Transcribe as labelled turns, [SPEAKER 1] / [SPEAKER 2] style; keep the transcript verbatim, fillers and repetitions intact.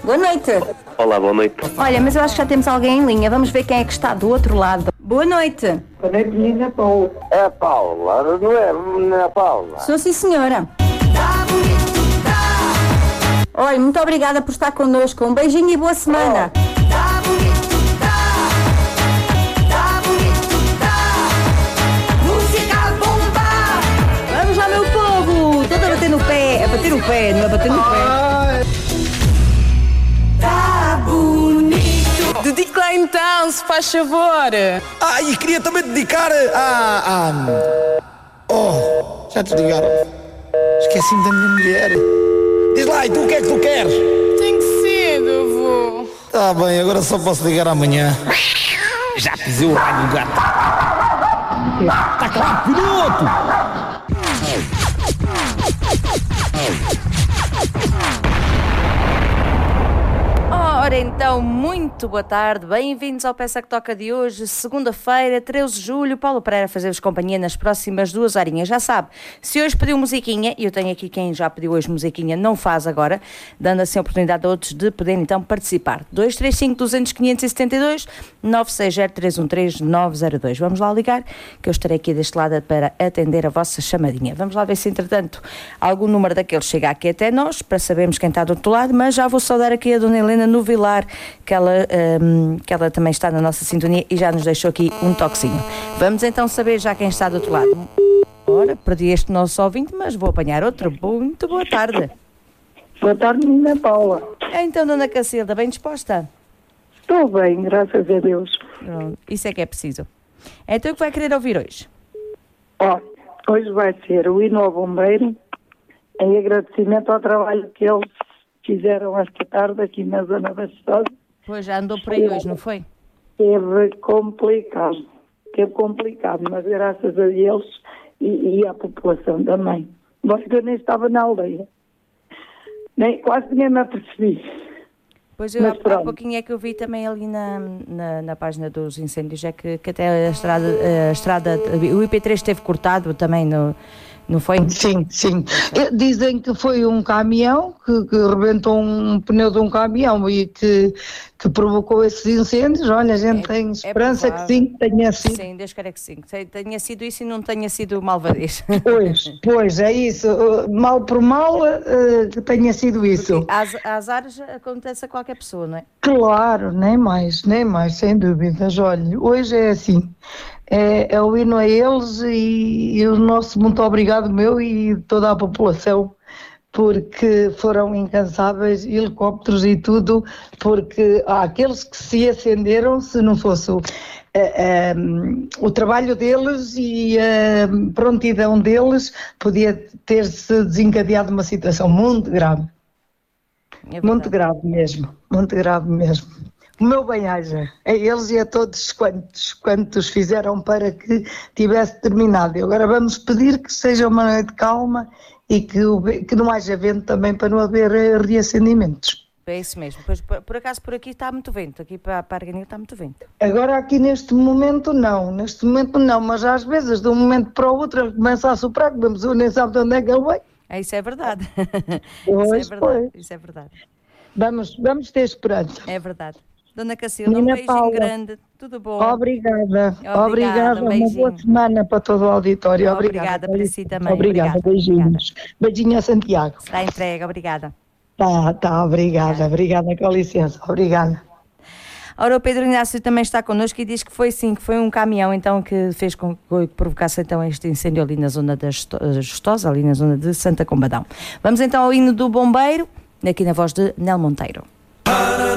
[SPEAKER 1] Boa noite.
[SPEAKER 2] Olá, boa noite.
[SPEAKER 1] Olha, mas eu acho que já temos alguém em linha. Vamos ver quem é que está do outro lado. Boa noite.
[SPEAKER 3] Boa noite, menina Paula.
[SPEAKER 4] É a Paula, não é, não é a Paula?
[SPEAKER 1] Sou sim, senhora. Olha, muito obrigada por estar connosco. Um beijinho e boa semana. Vamos lá, meu povo. Toda a bater no pé. A bater no pé, não é bater no pé.
[SPEAKER 5] Tá bonito. Dedica lá então, se faz favor.
[SPEAKER 6] Ah, e queria também dedicar a... a... Oh, já te ligaram. Esqueci-me da minha mulher. Diz lá, e tu o que é que tu queres?
[SPEAKER 5] Tem que ser, avô.
[SPEAKER 6] Tá bem, agora só posso ligar amanhã. Já pisei o raio do gato. Tá claro, piloto!
[SPEAKER 1] Ora então, muito boa tarde, bem-vindos ao Peça que Toca de hoje, segunda-feira, treze de julho. Paulo Pereira a fazer-vos companhia nas próximas duas horinhas. Já sabe, se hoje pediu musiquinha, e eu tenho aqui quem já pediu hoje musiquinha, não faz agora, dando assim a oportunidade a outros de poderem então participar. dois três cinco, duzentos, quinhentos e setenta e dois, nove seis zero, três um três, nove zero dois. Vamos lá ligar, que eu estarei aqui deste lado para atender a vossa chamadinha. Vamos lá ver se, entretanto, algum número daqueles chega aqui até nós, para sabermos quem está do outro lado, mas já vou saudar aqui a Dona Helena no Vilar, que ela, um, que ela também está na nossa sintonia e já nos deixou aqui um toquezinho. Vamos então saber já quem está do outro lado. Ora, perdi este nosso ouvinte, mas vou apanhar outro. Muito boa tarde.
[SPEAKER 3] Boa tarde, menina Paula.
[SPEAKER 1] Então, Dona Cacilda, bem disposta?
[SPEAKER 3] Estou bem, graças a Deus.
[SPEAKER 1] Pronto, isso é que é preciso. Então, o que vai querer ouvir hoje?
[SPEAKER 3] Ó, hoje vai ser o hino ao bombeiro, em agradecimento ao trabalho que eles fizeram esta tarde aqui na zona da Estosa.
[SPEAKER 1] Pois, já andou por aí hoje, não foi?
[SPEAKER 3] Teve complicado, teve complicado, mas graças a eles e, e à população também. Bom, eu nem estava na aldeia, nem, quase nem me apercebi.
[SPEAKER 1] Pois eu, há, há pouquinho é que eu vi também ali na, na, na página dos incêndios, é que, que até a estrada, a estrada, o I P três esteve cortado também, no, não foi?
[SPEAKER 7] Sim, sim. Dizem que foi um caminhão, que, que rebentou um pneu de um caminhão e que, que provocou esses incêndios. Olha, a gente é, tem esperança é que sim, que tenha sido.
[SPEAKER 1] Sim, Deus queira que sim, que tenha sido isso e não tenha sido malvadez.
[SPEAKER 7] Pois, pois, é isso. Mal por mal, uh, que tenha sido isso.
[SPEAKER 1] Às, às áreas acontece a qualquer pessoa, não é?
[SPEAKER 7] Claro, nem mais, nem mais, sem dúvidas. Olha, hoje é assim. É, é o hino a eles e, e o nosso muito obrigado meu e toda a população, porque foram incansáveis, helicópteros e tudo, porque há aqueles que se acenderam, se não fosse o, é, é, o trabalho deles e a prontidão deles, podia ter-se desencadeado uma situação muito grave. É muito grave mesmo, muito grave mesmo. O meu bem-aja a eles e a todos quantos, quantos fizeram para que tivesse terminado. E agora vamos pedir que seja uma noite calma e que, que não haja vento também para não haver reacendimentos.
[SPEAKER 1] É isso mesmo. Pois, por, por acaso por aqui está muito vento, aqui para, para Arganil está muito vento.
[SPEAKER 7] Agora aqui neste momento não, neste momento não, mas às vezes de um momento para o outro ele começa a soprar, que vamos nem sabe de onde é que ele vem.
[SPEAKER 1] É, isso é verdade.
[SPEAKER 7] Pois,
[SPEAKER 1] isso é verdade.
[SPEAKER 7] Pois.
[SPEAKER 1] Isso é verdade.
[SPEAKER 7] Vamos, vamos ter esperança.
[SPEAKER 1] É verdade. Dona Cacilda, um beijinho
[SPEAKER 7] Paula,
[SPEAKER 1] grande, tudo bom?
[SPEAKER 7] Obrigada, obrigada,
[SPEAKER 1] obrigada um
[SPEAKER 7] uma boa semana para todo o auditório.
[SPEAKER 1] Obrigada,
[SPEAKER 7] obrigada
[SPEAKER 1] para si também.
[SPEAKER 7] Obrigada,
[SPEAKER 1] obrigada
[SPEAKER 7] beijinhos. Obrigada. Beijinho a Santiago.
[SPEAKER 1] Está entregue, obrigada.
[SPEAKER 7] Tá, tá, obrigada, obrigada, com licença, obrigada.
[SPEAKER 1] Ora, o Pedro Inácio também está connosco e diz que foi sim, que foi um caminhão então que fez com que provocasse então este incêndio ali na zona da Gestosa, ali na zona de Santa Combadão. Vamos então ao hino do bombeiro, aqui na voz de Nel Monteiro.